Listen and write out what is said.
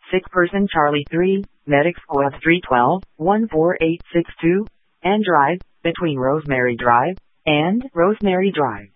Sick person Charlie 3, Medic Squad 312, 14862, and Drive, between Rosemary Drive and Rosemary Drive.